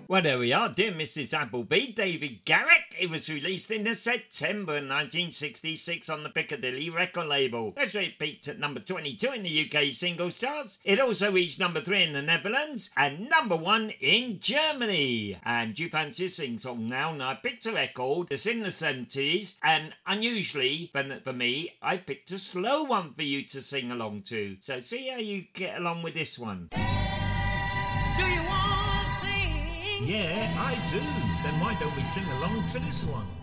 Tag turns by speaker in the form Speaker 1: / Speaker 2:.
Speaker 1: Well, there we are, Dear Mrs. Appleby, David Garrick. It was released in September 1966 on the Piccadilly record label. That's where it peaked at number 22 in the UK singles charts. It also reached number 3 in the Netherlands and number 1 in Germany. And you fancy a sing-song now? And I picked a record that's in the 70s, and unusually for me, I picked a slow one for you to sing along to. So see how you get along with this one.
Speaker 2: Do you want to sing?
Speaker 3: Yeah, I do. Then why don't we sing along to this one?